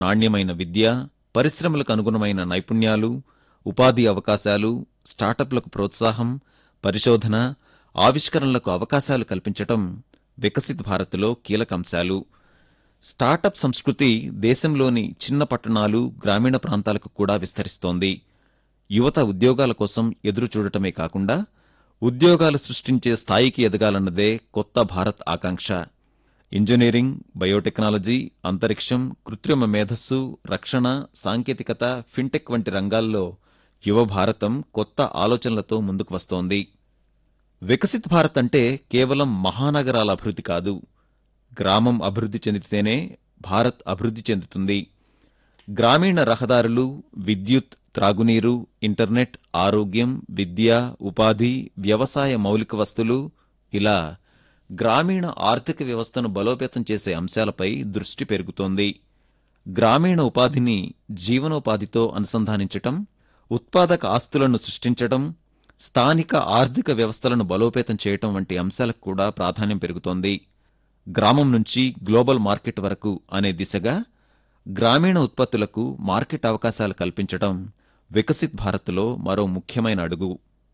నాణ్యమైన విద్య, పరిశ్రమలకు అనుగుణమైన నైపుణ్యాలు, ఉపాధి అవకాశాలు, స్టార్టప్లకు ప్రోత్సాహం, పరిశోధన, ఆవిష్కరణలకు అవకాశాలు కల్పించటం వికసిత్ భారత్లో కీలకాంశాలు. స్టార్టప్ సంస్కృతి దేశంలోని చిన్న పట్టణాలు, గ్రామీణ ప్రాంతాలకు కూడా విస్తరిస్తోంది. యువత ఉద్యోగాల కోసం ఎదురుచూడటమే కాకుండా ఉద్యోగాలు సృష్టించే స్థాయికి ఎదగాలన్నదే కొత్త భారత్ ఆకాంక్ష. ఇంజనీరింగ్, బయోటెక్నాలజీ, అంతరిక్షం, కృత్రిమ మేధస్సు, రక్షణ, సాంకేతికత, ఫిన్టెక్ వంటి రంగాల్లో యువ భారతం కొత్త ఆలోచనలతో ముందుకు వస్తోంది. వికసిత్ భారత్ అంటే కేవలం మహానగరాల అభివృద్ధి కాదు. గ్రామం అభివృద్ధి చెందితేనే భారత్ అభివృద్ధి చెందుతుంది. గ్రామీణ రహదారులు, విద్యుత్, త్రాగునీరు, ఇంటర్నెట్, ఆరోగ్యం, విద్య, ఉపాధి, వ్యవసాయ మౌలిక వస్తులు ఇలా గ్రామీణ ఆర్థిక వ్యవస్థను బలోపేతం చేసే అంశాలపై దృష్టి పెరుగుతోంది. గ్రామీణ ఉపాధిని జీవనోపాధితో అనుసంధానించటం, ఉత్పాదక ఆస్తులను సృష్టించటం, స్థానిక ఆర్థిక వ్యవస్థలను బలోపేతం చేయటం వంటి అంశాలకు కూడా ప్రాధాన్యం పెరుగుతోంది. గ్రామం నుంచి గ్లోబల్ మార్కెట్ వరకు అనే దిశగా గ్రామీణ ఉత్పత్తులకు మార్కెట్ అవకాశాలు కల్పించటం వికసిత్ భారత్లో మరో ముఖ్యమైన అడుగు.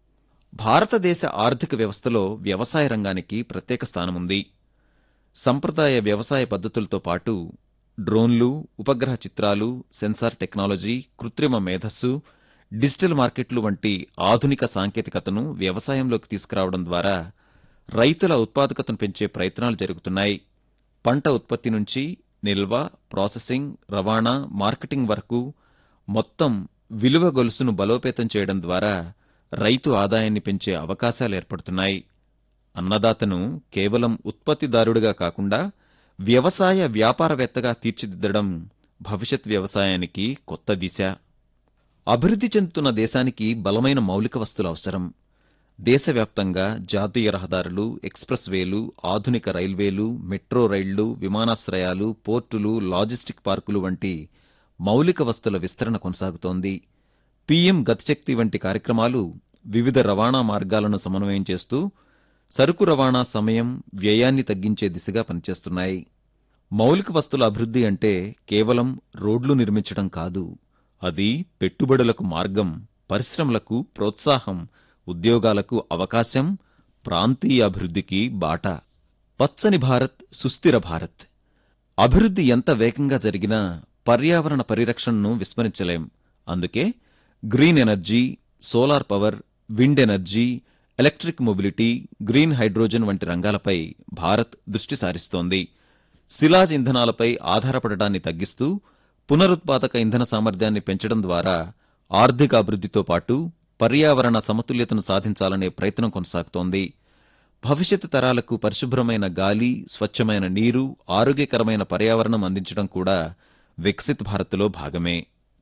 భారతదేశ ఆర్థిక వ్యవస్థలో వ్యవసాయ రంగానికి ప్రత్యేక స్థానముంది. సంప్రదాయ వ్యవసాయ పద్ధతులతో పాటు డ్రోన్లు, ఉపగ్రహ చిత్రాలు, సెన్సార్ టెక్నాలజీ, కృత్రిమ మేధస్సు, డిజిటల్ మార్కెట్లు వంటి ఆధునిక సాంకేతికతను వ్యవసాయంలోకి తీసుకురావడం ద్వారా రైతుల ఉత్పాదకతను పెంచే ప్రయత్నాలు జరుగుతున్నాయి. పంట ఉత్పత్తి నుంచి నిల్వ, ప్రాసెసింగ్, రవాణా, మార్కెటింగ్ వరకు మొత్తం విలువ గొలుసును బలోపేతం చేయడం ద్వారా రైతు ఆదాయాన్ని పెంచే అవకాశాలు ఏర్పడుతున్నాయి. అన్నదాతను కేవలం ఉత్పత్తిదారుడిగా కాకుండా వ్యవసాయ వ్యాపారవేత్తగా తీర్చిదిద్దడం భవిష్యత్ వ్యవసాయానికి కొత్త దిశ. అభివృద్ధి చెందుతున్న దేశానికి బలమైన మౌలిక వస్తువులు అవసరం. దేశవ్యాప్తంగా జాతీయ రహదారులు, ఎక్స్ప్రెస్ వేలు, ఆధునిక రైల్వేలు, మెట్రో రైళ్లు, విమానాశ్రయాలు, పోర్టులు, లాజిస్టిక్ పార్కులు వంటి మౌలిక వస్తువుల విస్తరణ కొనసాగుతోంది. పీఎం గతిశక్తి వంటి కార్యక్రమాలు వివిధ రవాణా మార్గాలను సమన్వయం చేస్తూ సరుకు రవాణా సమయం, వ్యయాన్ని తగ్గించే దిశగా పనిచేస్తున్నాయి. మౌలిక వస్తువుల అభివృద్ధి అంటే కేవలం రోడ్లు నిర్మించడం కాదు. అది పెట్టుబడులకు మార్గం, పరిశ్రమలకు ప్రోత్సాహం, ఉద్యోగాలకు అవకాశం, ప్రాంతీయ అభివృద్ధికి బాట. పచ్చని భారత్, సుస్థిర భారత్. అభివృద్ధి ఎంత వేగంగా జరిగినా పర్యావరణ పరిరక్షణను విస్మరించలేం. అందుకే green energy, solar power, wind energy, electric mobility, green hydrogen వంటి రంగాలపై భారత్ దృష్టి సారిస్తోంది. శిలాజ్ ఇంధనాలపై ఆధారపడటాన్ని తగ్గిస్తూ పునరుత్పాదక ఇంధన సామర్థ్యాన్ని పెంచడం ద్వారా ఆర్థిక అభివృద్ధితో పాటు పర్యావరణ సమతుల్యతను సాధించాలనే ప్రయత్నం కొనసాగుతోంది. భవిష్యత్తు తరాలకు పరిశుభ్రమైన గాలి, స్వచ్ఛమైన నీరు, ఆరోగ్యకరమైన పర్యావరణం అందించడం కూడా వికసిత్ భారత్లో భాగమే.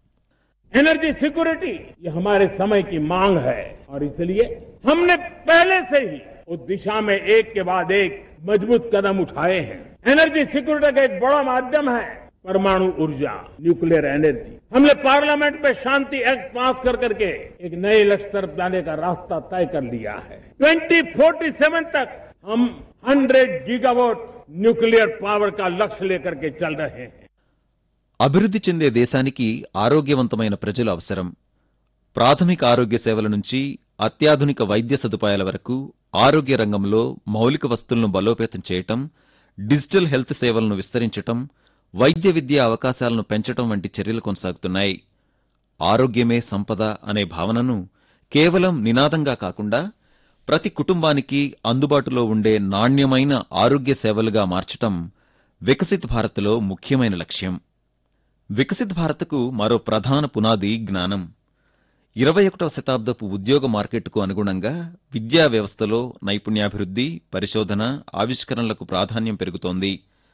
एनर्जी सिक्योरिटी ये हमारे समय की मांग है और इसलिए हमने पहले से ही उस दिशा में एक के बाद एक मजबूत कदम उठाए हैं. एनर्जी सिक्योरिटी का एक बड़ा माध्यम है परमाणु ऊर्जा, न्यूक्लियर एनर्जी. हमने पार्लियामेंट में शांति एक्ट पास कर करके एक नए लक्ष्य तरफ जाने का रास्ता तय कर लिया है. 2047 तक हम 100 गीगावाट न्यूक्लियर पावर का लक्ष्य लेकर के चल रहे हैं. అభివృద్ధి చెందే దేశానికి ఆరోగ్యవంతమైన ప్రజలు అవసరం. ప్రాథమిక ఆరోగ్య సేవల నుంచి అత్యాధునిక వైద్య సదుపాయాల వరకు ఆరోగ్య రంగంలో మౌలిక వస్తువులను బలోపేతం చేయటం, డిజిటల్ హెల్త్ సేవలను విస్తరించటం, వైద్య విద్యా అవకాశాలను పెంచటం వంటి చర్యలు కొనసాగుతున్నాయి. ఆరోగ్యమే సంపద అనే భావనను కేవలం నినాదంగా కాకుండా ప్రతి కుటుంబానికి అందుబాటులో ఉండే నాణ్యమైన ఆరోగ్య సేవలుగా మార్చటం వికసిత్ భారత్లో ముఖ్యమైన లక్ష్యం. వికసిత్ భారత్కు మరో ప్రధాన పునాది జ్ఞానం. 21వ శతాబ్దపు ఉద్యోగ మార్కెట్కు అనుగుణంగా విద్యా వ్యవస్థలో నైపుణ్యాభివృద్ధి, పరిశోధన, ఆవిష్కరణలకు ప్రాధాన్యం పెరుగుతోంది.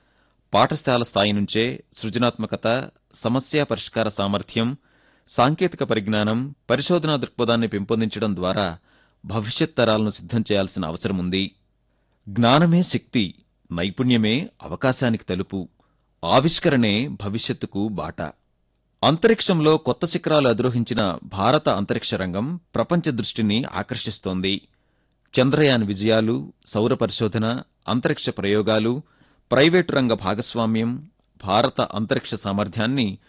పాఠశాల స్థాయి నుంచే సృజనాత్మకత, సమస్యా పరిష్కార సామర్థ్యం, సాంకేతిక పరిజ్ఞానం, పరిశోధనా దృక్పథాన్ని పెంపొందించడం ద్వారా భవిష్యత్ తరాలను సిద్ధం చేయాల్సిన అవసరముంది. జ్ఞానమే శక్తి, నైపుణ్యమే అవకాశానికి తలుపు, ఆవిష్కరణే భవిష్యత్తుకు బాట. అంతరిక్షంలో కొత్త శిఖరాలు అధిరోహించిన భారత అంతరిక్ష రంగం ప్రపంచ దృష్టిని ఆకర్షిస్తోంది. చంద్రయాన్ విజయాలు, సౌర పరిశోధన, అంతరిక్ష ప్రయోగాలు, ప్రైవేటు రంగ భాగస్వామ్యం, భారత అంతరిక్ష సామర్థ్యాన్ని